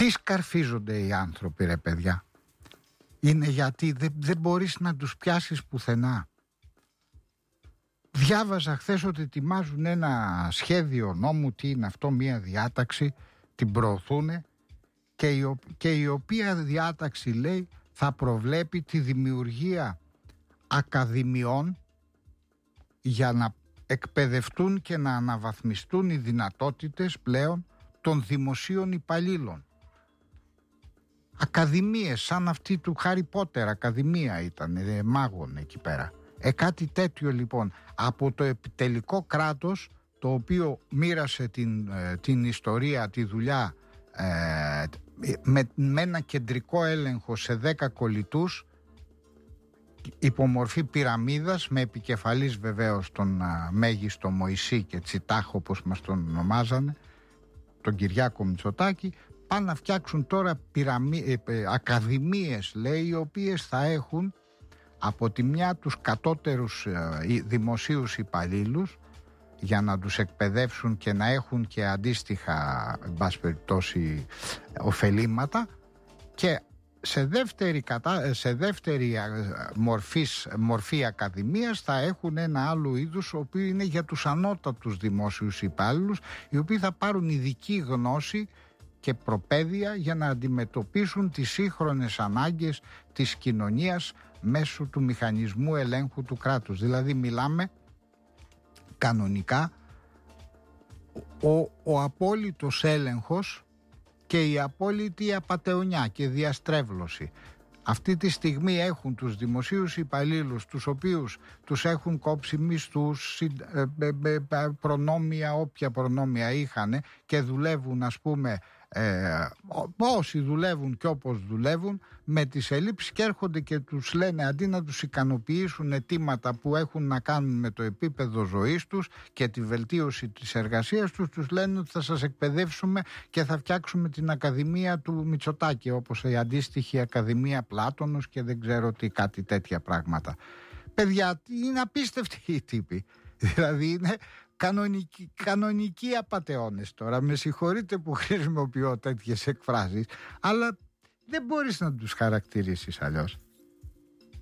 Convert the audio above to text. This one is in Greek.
Τι σκαρφίζονται οι άνθρωποι, ρε παιδιά? Είναι γιατί δεν μπορείς να τους πιάσεις πουθενά. Διάβαζα χθες ότι ετοιμάζουν ένα σχέδιο νόμου, τι είναι αυτό, μία διάταξη, την προωθούν και η οποία διάταξη, λέει, θα προβλέπει τη δημιουργία ακαδημιών για να εκπαιδευτούν και να αναβαθμιστούν οι δυνατότητες πλέον των δημοσίων υπαλλήλων. Ακαδημίες σαν αυτή του Χάρι Πότερ, ακαδημία ήταν, μάγων εκεί πέρα. Κάτι τέτοιο λοιπόν από το επιτελικό κράτος, το οποίο μοίρασε την ιστορία, τη δουλειά με ένα κεντρικό έλεγχο σε 10 κολλητούς, υπομορφή πυραμίδας, με επικεφαλής βεβαίως τον μέγιστο Μωυσή και Τσιτάχ, όπως μας τον ονομάζανε, τον Κυριάκο Μητσοτάκη. Πάνε να φτιάξουν τώρα ακαδημίες, λέει, οι οποίες θα έχουν από τη μια τους κατώτερους δημοσίους υπαλλήλους για να τους εκπαιδεύσουν και να έχουν και αντίστοιχα, εν πάση περιπτώσει, ωφελήματα, και σε δεύτερη μορφή ακαδημίας θα έχουν ένα άλλο είδους, ο οποίο είναι για τους ανώτατους δημόσιους υπάλληλους, οι οποίοι θα πάρουν ειδική γνώση και προπαίδεια για να αντιμετωπίσουν τις σύγχρονες ανάγκες της κοινωνίας μέσω του μηχανισμού ελέγχου του κράτους. Δηλαδή μιλάμε κανονικά ο απόλυτος έλεγχος και η απόλυτη απατεωνιά και διαστρέβλωση. Αυτή τη στιγμή έχουν τους δημοσίους υπαλλήλους, τους οποίους τους έχουν κόψει μισθούς, προνόμια, όποια προνόμια είχαν, και δουλεύουν, ας πούμε, όσοι δουλεύουν και όπως δουλεύουν, με τις ελλείψεις, και έρχονται και τους λένε, αντί να τους ικανοποιήσουν αιτήματα που έχουν να κάνουν με το επίπεδο ζωής τους και τη βελτίωση της εργασίας τους, τους λένε ότι θα σας εκπαιδεύσουμε και θα φτιάξουμε την Ακαδημία του Μητσοτάκη, όπως η αντίστοιχη Ακαδημία Πλάτωνος και δεν ξέρω τι, κάτι τέτοια πράγματα. Παιδιά, είναι απίστευτοι οι τύποι. Δηλαδή είναι κανονικοί απατεώνες τώρα. Με συγχωρείτε που χρησιμοποιώ τέτοιες εκφράσεις, αλλά δεν μπορείς να τους χαρακτηρίσεις αλλιώς.